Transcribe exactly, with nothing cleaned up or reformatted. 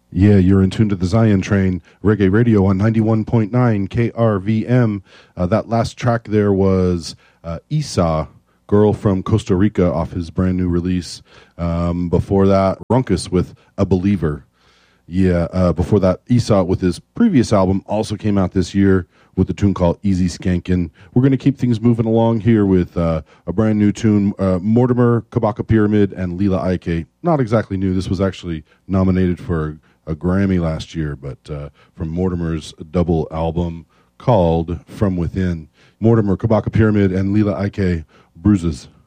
Yeah, you're in tune to the Zion Train, Reggae Radio on ninety-one point nine K R V M. Uh, that last track there was uh, Esau, Girl from Costa Rica, off his brand new release. Um, before that, Runkus with A Believer. Yeah, uh, before that, Esau with his previous album also came out this year with a tune called Easy Skankin'. We're going to keep things moving along here with uh, a brand new tune, uh, Mortimer, Kabaka Pyramid, and Lila Ike. Not exactly new. This was actually nominated for a, a Grammy last year, but uh, from Mortimer's double album called From Within. Mortimer, Kabaka Pyramid, and Lila Ike, Bruises.